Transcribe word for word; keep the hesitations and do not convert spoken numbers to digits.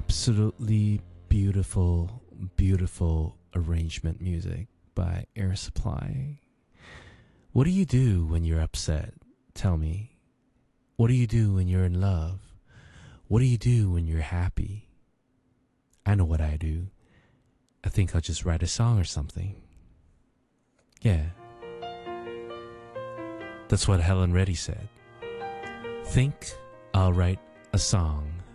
absolutely beautiful, beautiful arrangement music by Air Supply. What do you do when you're upset? Tell me. What do you do when you're in love? What do you do when you're happy? I know what I do. I think I'll just write a song or something. Yeah. That's what Helen Reddy said. Think I'll write a song.